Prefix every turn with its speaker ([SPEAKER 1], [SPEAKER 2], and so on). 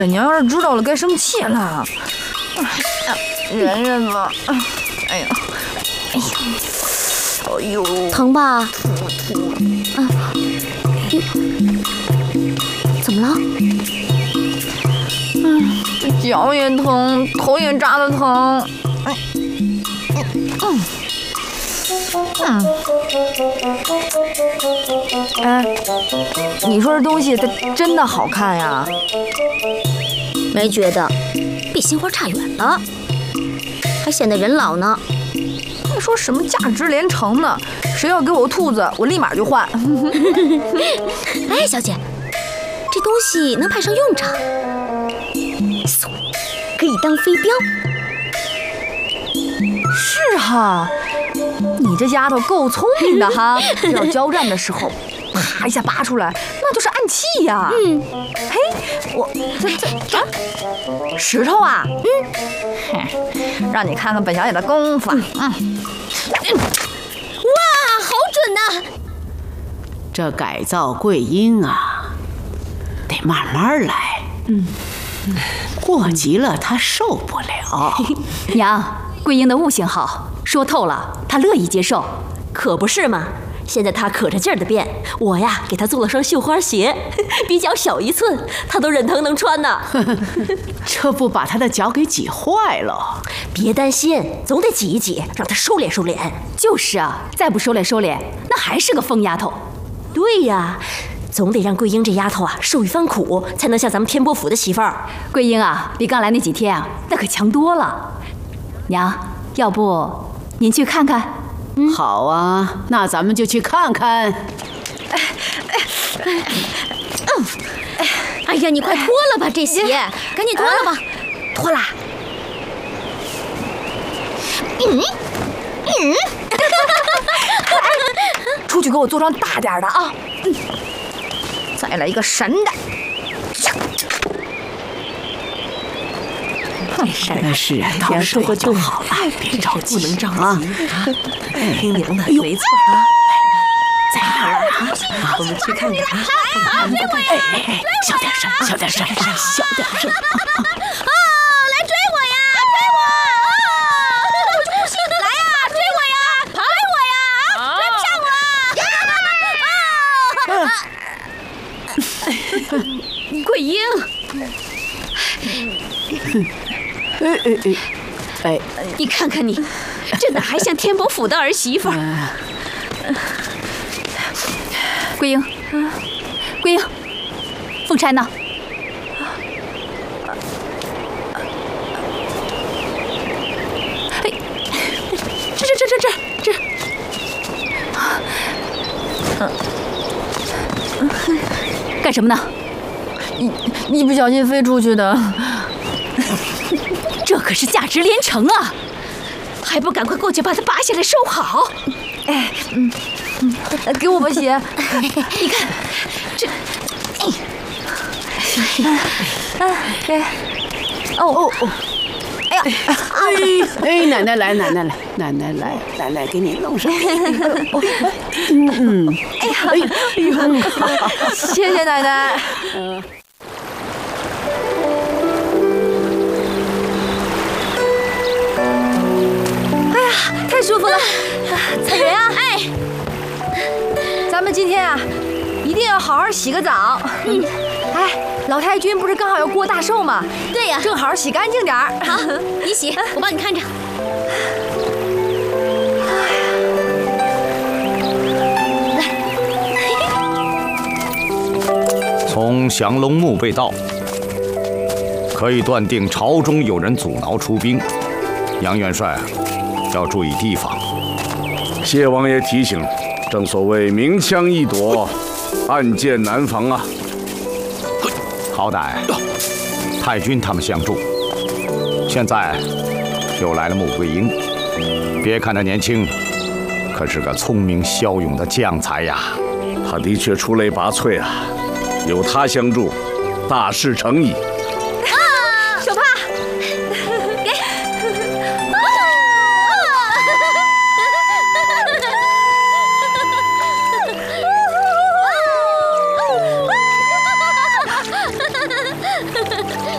[SPEAKER 1] 娘要是知道了该生气了。忍忍吧。哎呀，哎呦，
[SPEAKER 2] 疼吧？怎么了？
[SPEAKER 1] 脚也疼，头也扎得疼。哎，你说这东西它真的好看呀？
[SPEAKER 2] 没觉得，比杏花差远了，还显得人老呢。
[SPEAKER 1] 还说什么价值连城呢？谁要给我兔子，我立马就换。
[SPEAKER 2] 哎，小姐，这东西能派上用场，可以当飞镖。
[SPEAKER 1] 是哈，你这丫头够聪明的哈！要交战的时候，啪一下拔出来，那就是暗器呀。嘿，我这石头啊。让你看看本小姐的功夫。哇，
[SPEAKER 2] 好准呐！
[SPEAKER 3] 这改造桂英啊，得慢慢来。过急了她受不了。
[SPEAKER 4] 娘，桂英的悟性好，说透了她乐意接受。
[SPEAKER 5] 可不是嘛！现在她可着劲儿的变，我呀给她做了双绣花鞋，比脚小1寸，她都忍疼能穿呢。
[SPEAKER 3] 这不把她的脚给挤坏了？
[SPEAKER 5] 别担心，总得挤一挤，让她收敛收敛。
[SPEAKER 4] 就是啊，再不收敛收敛，那还是个疯丫头。
[SPEAKER 5] 对呀，总得让桂英这丫头啊受一番苦，才能像咱们天波府的媳妇儿。
[SPEAKER 4] 桂英啊，比刚来那几天啊，那可强多了。娘，要不您去看看？
[SPEAKER 3] 好啊，那咱们就去看看。
[SPEAKER 2] 哎呀，你快脱了吧这鞋，赶紧脱了吧。
[SPEAKER 1] 脱啦！出去给我做双大点的啊！再来一个神的。
[SPEAKER 3] 那是啊，到时候就好了，别着急，不能着急啊！
[SPEAKER 5] 听娘的，没错啊。在哪儿啊？我们去看看啊！
[SPEAKER 2] 追我呀！
[SPEAKER 3] 小点声，小点声，小点声。
[SPEAKER 2] 来追我呀！追我！来呀！追我呀！追我呀！追不上我！
[SPEAKER 4] 桂英。你看看你，这哪还像天伯府的儿媳妇？桂英，桂英，凤钗呢？哎，这，干什么呢？
[SPEAKER 1] 一不小心飞出去的。
[SPEAKER 4] 这可是价值连城啊！还不赶快过去把它拔下来收好！
[SPEAKER 1] 哎，给我把鞋。
[SPEAKER 4] 你看，这，
[SPEAKER 1] 哎呀，
[SPEAKER 3] 奶奶来，奶奶给你弄上。
[SPEAKER 1] 谢谢奶奶。太舒服了，彩云啊！哎，咱们今天啊，一定要好好洗个澡。哎，老太君不是刚好要过大寿吗？
[SPEAKER 2] 对呀，
[SPEAKER 1] 正好洗干净点儿。
[SPEAKER 2] 好，你洗，我帮你看着。
[SPEAKER 6] 从降龙墓被盗，可以断定朝中有人阻挠出兵。杨元帅要注意提防。
[SPEAKER 7] 谢王爷提醒，正所谓明枪易躲，暗箭难防啊。
[SPEAKER 6] 好歹太君他们相助，现在又来了穆桂英。别看他年轻，可是个聪明骁勇的将才呀。
[SPEAKER 7] 他的确出类拔萃啊，有他相助，大事成矣。